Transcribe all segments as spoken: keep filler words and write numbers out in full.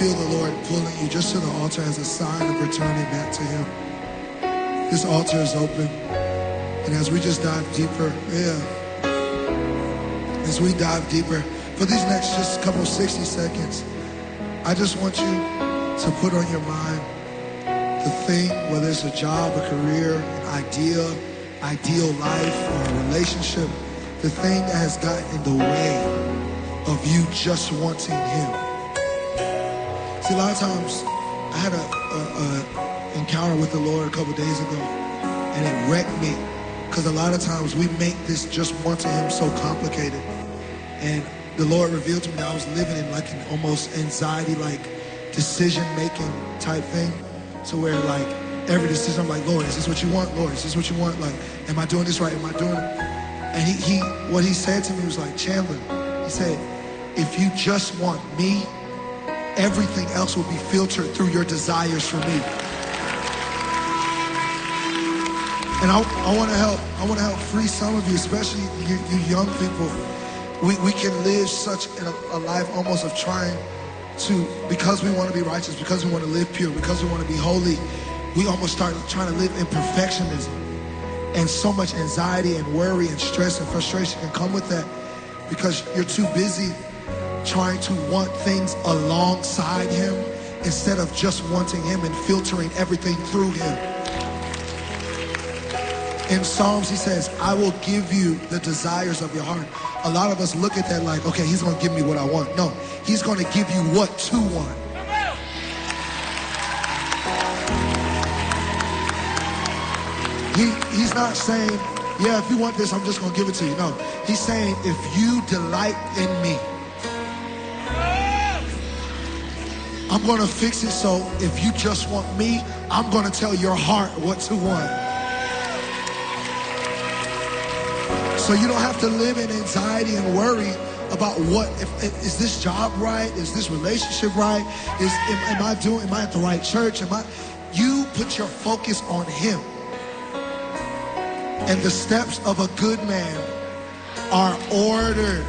feel the Lord pulling you just to the altar as a sign of returning back to him. This altar is open. And as we just dive deeper, yeah. As we dive deeper, for these next just couple sixty seconds, I just want you to put on your mind the thing, whether it's a job, a career, an idea, ideal life, or a relationship, the thing that has gotten in the way of you just wanting him. See, a lot of times, I had a, a, a encounter with the Lord a couple days ago, and it wrecked me, because a lot of times we make this just wanting him so complicated. And the Lord revealed to me that I was living in like an almost anxiety-like decision-making type thing, to where like every decision I'm like, Lord, is this what you want? Lord, is this what you want? Like, am I doing this right? Am I doing it? And he, he what he said to me was like, Chandler, he said, if you just want me, everything else will be filtered through your desires for me. And I, I want to help. I want to help free some of you, especially you, you young people. We, we can live such a, a life almost of trying to, because we want to be righteous, because we want to live pure, because we want to be holy, we almost start trying to live in perfectionism. And so much anxiety and worry and stress and frustration can come with that, because you're too busy trying to want things alongside him instead of just wanting him and filtering everything through him. In Psalms, he says, I will give you the desires of your heart. A lot of us look at that like, okay, he's going to give me what I want. No, he's going to give you what to want. He, he's not saying, yeah, if you want this, I'm just going to give it to you. No, he's saying, if you delight in me, I'm going to fix it so if you just want me, I'm going to tell your heart what to want. So you don't have to live in anxiety and worry about what, if, if, is this job right? Is this relationship right? Is am, am I doing, am I at the right church? Am I? You put your focus on him. And the steps of a good man are ordered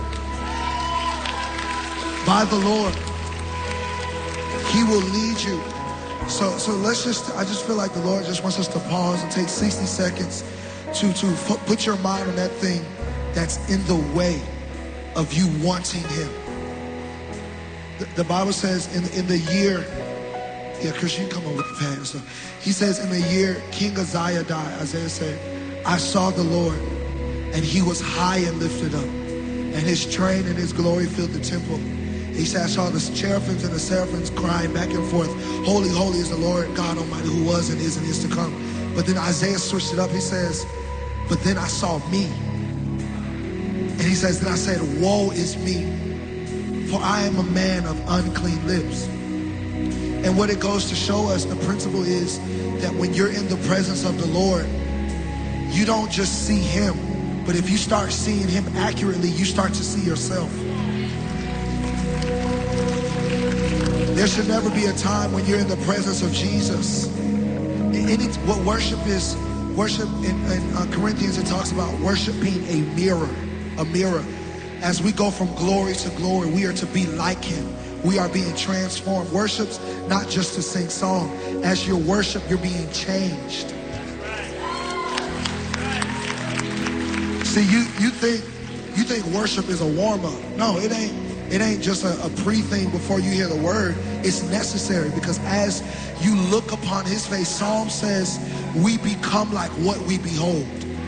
by the Lord. He will lead you. So, so let's just, I just feel like the Lord just wants us to pause and take sixty seconds to, to put your mind on that thing that's in the way of you wanting him. The, the Bible says in, in the year, yeah, Christian, come on with the pad and stuff. He says in the year King Uzziah died, Isaiah said, I saw the Lord, and he was high and lifted up, and his train and his glory filled the temple. He said, I saw the cherubims and the seraphims crying back and forth, holy, holy is the Lord God Almighty, who was and is and is to come. But then Isaiah switched it up. He says, but then I saw me. And he says, then I said, woe is me, for I am a man of unclean lips. And what it goes to show us, the principle is that when you're in the presence of the Lord, you don't just see him, but if you start seeing him accurately, you start to see yourself. There should never be a time when you're in the presence of Jesus. Any, what worship is, worship in, in uh, Corinthians, it talks about worship being a mirror, a mirror. As we go from glory to glory, we are to be like him. We are being transformed. Worship's not just to sing song. As you worship, you're being changed. See, you, you think you think worship is a warm-up. No, it ain't. It ain't just a, a pre-thing before you hear the word. It's necessary, because as you look upon his face, Psalm says, we become like what we behold.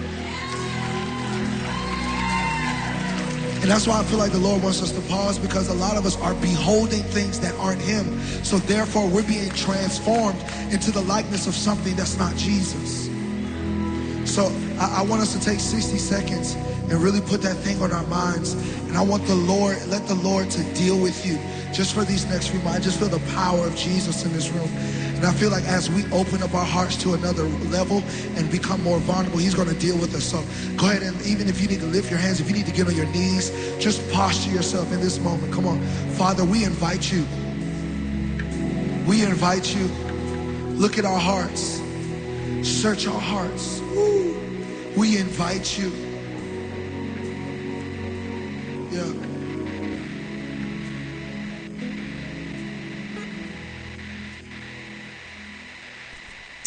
And that's why I feel like the Lord wants us to pause, because a lot of us are beholding things that aren't him. So therefore, we're being transformed into the likeness of something that's not Jesus. So I, I want us to take sixty seconds and really put that thing on our minds. And I want the Lord, let the Lord to deal with you just for these next few months. I just feel the power of Jesus in this room. And I feel like as we open up our hearts to another level and become more vulnerable, he's going to deal with us. So go ahead, and even if you need to lift your hands, if you need to get on your knees, just posture yourself in this moment. Come on. Father, we invite you. We invite you. Look at our hearts. Search our hearts. Woo. We invite you. Yeah.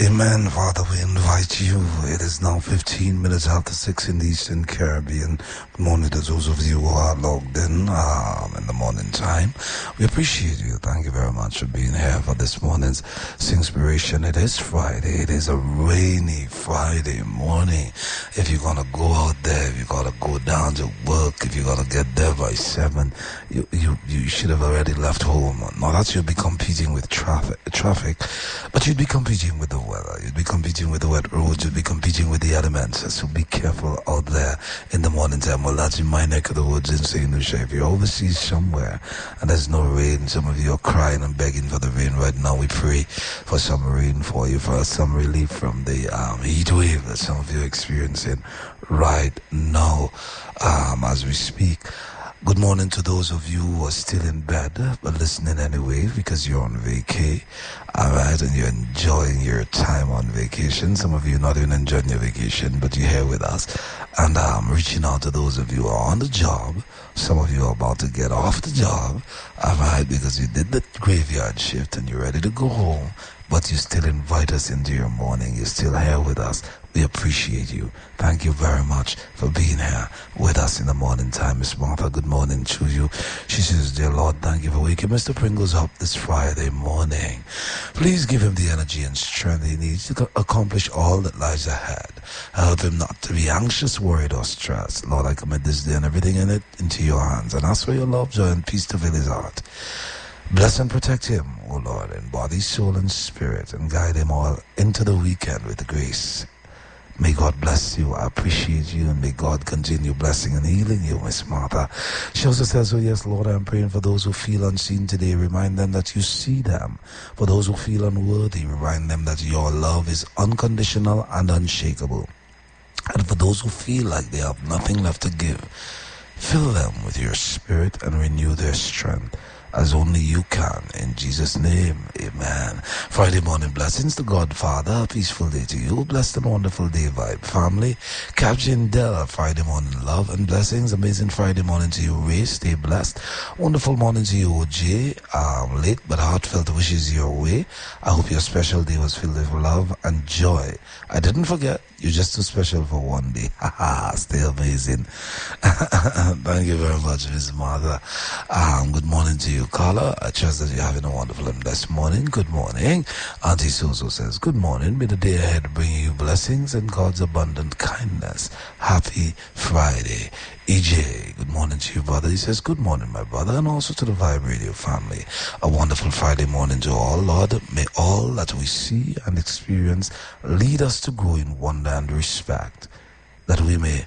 Amen. Father, we invite you. It is now fifteen minutes after six in the Eastern Caribbean. Good morning to those of you who are logged in um, in the morning time. We appreciate you. Thank you very much for being here for this morning's Singspiration. It is Friday. It is a rainy Friday morning. If you're going to go out there, if you're going to go down to work, if you're going to get there by seven, you, you, you should have already left home. Not that you'll be competing with traffic, traffic, but you'd be competing with the weather. You'd be competing with the wet roads. You'd be competing with the elements. So be careful out there in the morning time. Well, that's in my neck of the woods in Saint Lucia. If you're overseas somewhere and there's no rain, some of you are crying and begging for the rain right now. We pray for some rain for you, for some relief from the um, heat wave that some of you are experiencing right now um, as we speak. Good morning to those of you who are still in bed but listening anyway because you're on vacay, alright, and you're enjoying your time on vacation. Some of you not even enjoying your vacation, but you're here with us. And I'm um, reaching out to those of you who are on the job. Some of you are about to get off the job, alright, because you did the graveyard shift and you're ready to go home, but you still invite us into your morning. You're still here with us. We appreciate you. Thank you very much for being here with us in the morning time. Miss Martha, good morning to you. She says, dear Lord, thank you for waking Mister Pringles up this Friday morning. Please give him the energy and strength he needs to accomplish all that lies ahead. Help him not to be anxious, worried, or stressed. Lord, I commit this day and everything in it into your hands and ask for your love, joy, and peace to fill his heart. Bless and protect him, O Lord, in body, soul, and spirit, and guide him all into the weekend with grace. May God bless you. I appreciate you, and may God continue blessing and healing you, Miss Martha. She also says, oh yes, Lord, I'm praying for those who feel unseen today. Remind them that you see them. For those who feel unworthy, remind them that your love is unconditional and unshakable. And for those who feel like they have nothing left to give, fill them with your spirit and renew their strength, as only you can. In Jesus' name, amen. Friday morning blessings to God Father. A peaceful day to you. Blessed and wonderful day, Vibe family. Captain Dell, Friday morning love and blessings. Amazing Friday morning to you, Ray. Stay blessed. Wonderful morning to you, O J. Um, late but heartfelt wishes your way. I hope your special day was filled with love and joy. I didn't forget. You're just too special for one day. Haha, stay amazing. Thank you very much, Miss Martha. Um, good morning to you, Carla. I trust that you're having a wonderful and blessed morning. Good morning. Auntie Suso says, good morning. May the day ahead bring you blessings and God's abundant kindness. Happy Friday. E J, good morning to you, brother. He says, good morning, my brother, and also to the Vibe Radio family. A wonderful Friday morning to all. Lord, may all that we see and experience lead us to grow in wonder and respect, that we may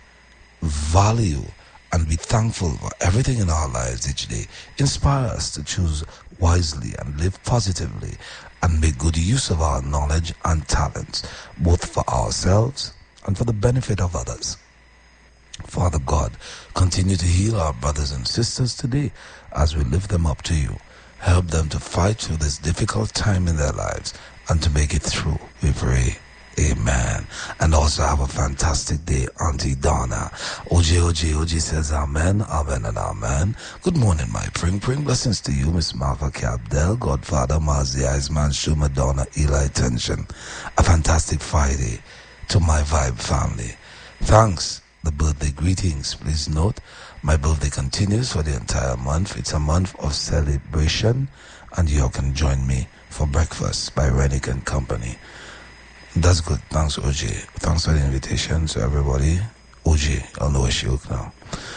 value and be thankful for everything in our lives each day. Inspire us to choose wisely and live positively and make good use of our knowledge and talents, both for ourselves and for the benefit of others. Father God, continue to heal our brothers and sisters today as we lift them up to you. Help them to fight through this difficult time in their lives and to make it through. We pray. Amen. And also have a fantastic day, Auntie Donna. O J, O J, O J says amen, amen, and amen. Good morning, my pring pring. Blessings to you, Miss Martha Cabdell, Godfather, Mazia, Iceman, Shuma, Donna, Eli, Tension. A fantastic Friday to my Vibe family. Thanks. The birthday greetings. Please note, my birthday continues for the entire month. It's a month of celebration, and you all can join me for breakfast by Rennick and Company. That's good. Thanks, O J. Thanks for the invitation to everybody. O J, I'll know where she look now.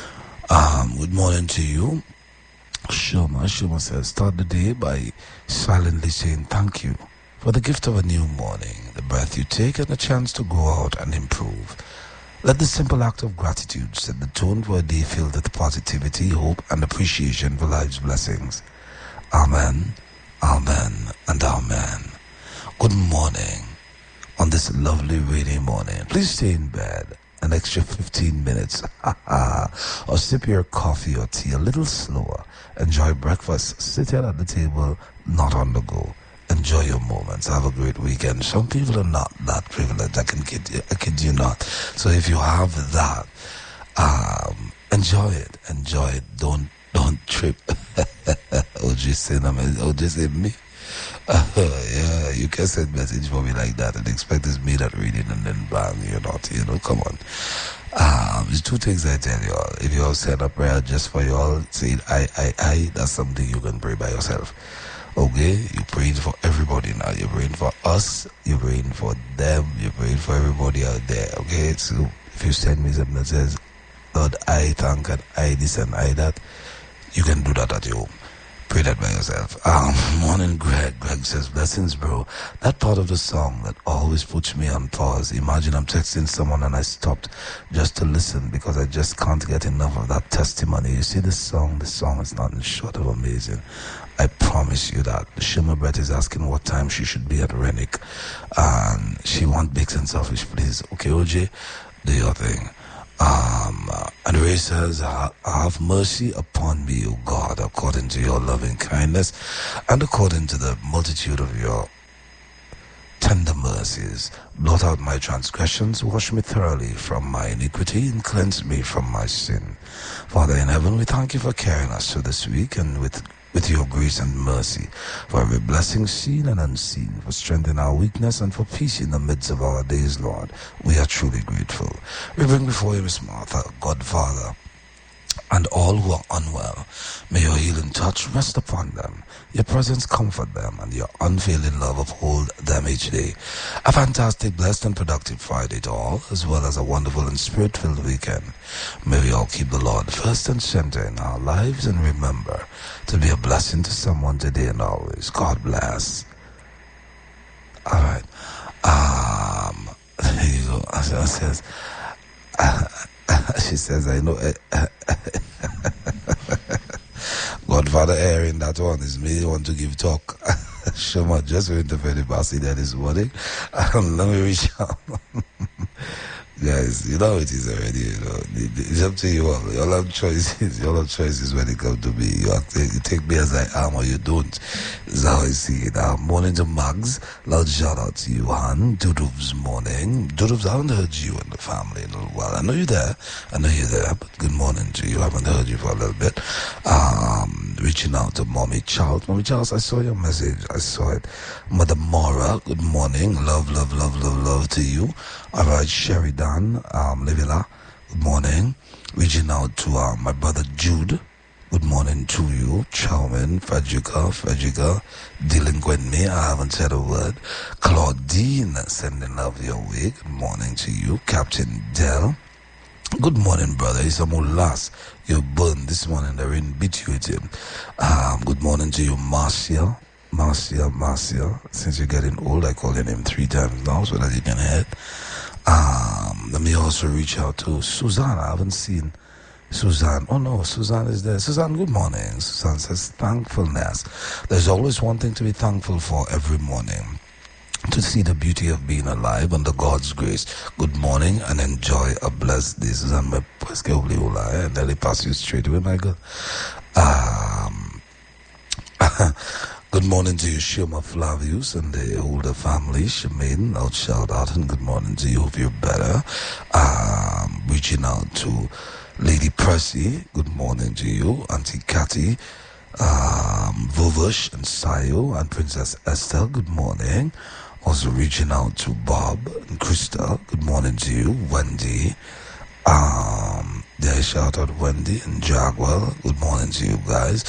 Um, good morning to you. Shoma, Shoma says, start the day by silently saying thank you for the gift of a new morning, the breath you take, and the chance to go out and improve. Let the simple act of gratitude set the tone for a day filled with positivity, hope, and appreciation for life's blessings. Amen, amen, and amen. Good morning on this lovely rainy morning. Please stay in bed an extra fifteen minutes or sip your coffee or tea a little slower. Enjoy breakfast seated at the table, not on the go. Enjoy your moments. Have a great weekend. Some people are not that privileged. I can kid you, I kid you not. So if you have that, um, enjoy it. Enjoy it. Don't don't trip. O J said, O J said me. Uh, yeah, you can send message for me like that and expect it's me that reading and then bang, you're not, you know, come on. Um, there's two things I tell you all. If you all send a prayer just for you all, say I, I, I, that's something you can pray by yourself. Okay? You're praying for everybody now. You're praying for us. You're praying for them. You're praying for everybody out there. Okay? So if you send me something that says, Lord, I thank and I this and I that, you can do that at your home. Pray that by yourself. Um, morning, Greg. Greg says, blessings, bro. That part of the song that always puts me on pause. Imagine I'm texting someone and I stopped just to listen because I just can't get enough of that testimony. You see, this song, this song is nothing short of amazing. I promise you that. Shima Brett is asking what time she should be at Rennick. And she wants Big and Selfish, please. Okay, O J, do your thing. Um, uh, and Ray says, have mercy upon me, O God, according to your loving kindness and according to the multitude of your tender mercies. Blot out my transgressions, wash me thoroughly from my iniquity, and cleanse me from my sin. Father in heaven, we thank you for carrying us through this week and with with your grace and mercy, for every blessing seen and unseen, for strengthening our weakness and for peace in the midst of our days, Lord. We are truly grateful. We bring before you Miss Martha, Godfather, and all who are unwell. May your healing touch rest upon them, your presence comfort them, and your unfailing love uphold them each day. A fantastic, blessed, and productive Friday to all, as well as a wonderful and spirit-filled weekend. May we all keep the Lord first and center in our lives, and remember to be a blessing to someone today and always. God bless. All right. Um, there you go. She says, uh, she says, I know. Uh, Godfather airing that one is me want to give talk. Shema just went to Freddy Bassi there this morning. Um, let me reach out. Guys, you know it is already, you know. It's up to you all. You all have choices. You all have choices when it comes to me. You, have to, you take me as I am or you don't. That's how I see it. Um, morning to Mags. Loud shout out to you, Han. Duduv's morning. Duduv's, I haven't heard you and the family in a little while. I know you're there. I know you're there, but good morning to you. I haven't heard you for a little bit. Um, reaching out to Mommy Charles. Mommy Charles, I saw your message. I saw it. Mother Mora, good morning. Love, love, love, love, love to you. All right, Sheridan, um, Levila, good morning. Reaching out to um, my brother Jude, good morning to you. Chowman, Frederica, Frederica, delinquent me, I haven't said a word. Claudine, sending love your way, good morning to you. Captain Dell, good morning, brother. It's a last. You're burned this morning, the rain beat you with him. Um, good morning to you, Marcia. Marcia, Marcia. Since you're getting old, I call your name three times now so that you can head. Um, let me also reach out to Suzanne. I haven't seen Suzanne. Oh no, Suzanne is there. Suzanne, good morning. Suzanne says thankfulness. There's always one thing to be thankful for every morning. To see the beauty of being alive under God's grace. Good morning and enjoy a blessed day. Suzanne, me pues que obliola, and then they pass you straight away, my God. Um, Good morning to you, Shema Flavius and the older family, Shemaine, out shout out, and good morning to you, hope you're better. Um, reaching out to Lady Percy, good morning to you, Auntie Cathy, um, Vovush and Sayo, and Princess Esther, good morning. Also reaching out to Bob and Krista, good morning to you, Wendy. Um, there shout out Wendy and Jaguar, good morning to you guys.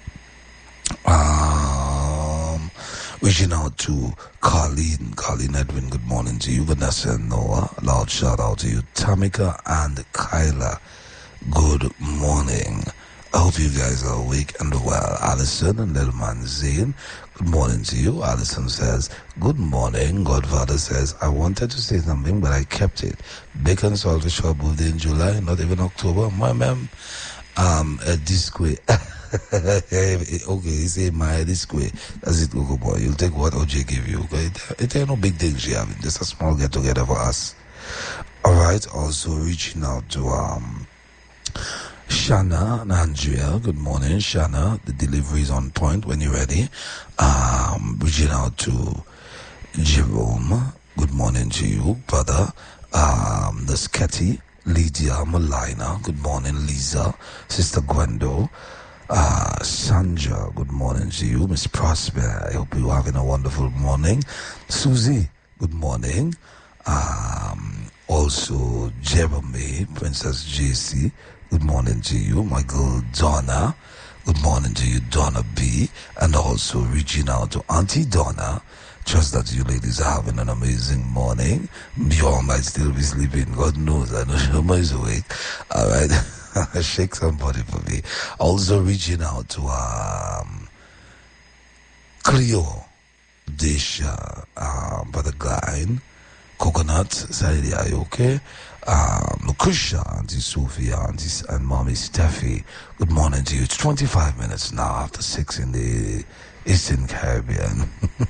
Um, reaching out to Carlene, Carlene Edwin, good morning to you. Vanessa and Noah, loud shout out to you. Tamika and Kyla, good morning. I hope you guys are awake and well. Alison and little man Zane, good morning to you. Alison says, good morning. Godfather says, I wanted to say something, but I kept it. Bacon Salty Shop birthday in July, not even October. My ma'am, um, uh, this way. Okay, he say my this way. That's it, Google boy. You'll take what O J gave you. Okay, it ain't no big thing she having. Just a small get together for us. All right. Also reaching out to um Shana and Andrea. Good morning, Shana. The delivery is on point when you're ready. Um, reaching out to Jerome. Good morning to you, brother. Um, the Sketty, Lydia Molina. Good morning, Lisa. Sister Gwendo. Uh, Sanja, good morning to you. Miss Prosper, I hope you're having a wonderful morning. Susie, good morning. Um, also, Jeremy, Princess J C, good morning to you. My girl Donna, good morning to you, Donna B. And also reaching out to Auntie Donna. Trust that you ladies are having an amazing morning. You all might still be sleeping. God knows. I know Shoma is awake. All right. Shake somebody for me. Also reaching out to um, Cleo, Desha, um, Brother Gline, Coconut, Saidi, are you okay? Um, Lucretia, Auntie Sophia, Auntie and Mommy Steffi. Good morning to you. It's twenty-five minutes now after six in the Eastern Caribbean.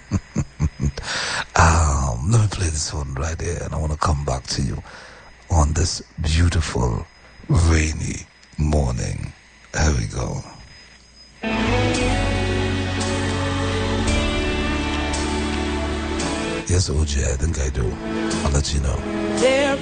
um, let me play this one right here, and I want to come back to you on this beautiful rainy morning. Here we go. Yes, O J, I think I do. I'll let you know. There